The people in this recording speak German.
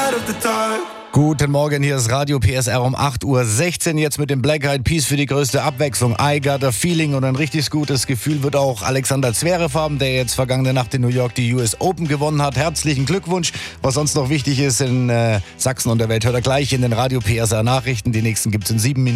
Guten Morgen, hier ist Radio PSR um 8:16 Uhr. Jetzt mit dem Black Eyed Peas für die größte Abwechslung. I got a feeling, und ein richtig gutes Gefühl wird auch Alexander Zverev haben, der jetzt vergangene Nacht in New York die US Open gewonnen hat. Herzlichen Glückwunsch. Was sonst noch wichtig ist in Sachsen und der Welt, hört ihr gleich in den Radio PSR Nachrichten. Die nächsten gibt's in 7 Minuten.